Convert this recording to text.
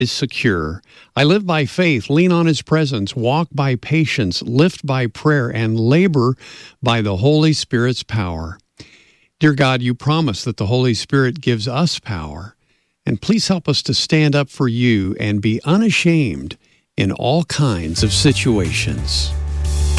is secure. I live by faith, lean on His presence, walk by patience, lift by prayer, and labor by the Holy Spirit's power. Dear God, you promise that the Holy Spirit gives us power. And please help us to stand up for you and be unashamed in all kinds of situations.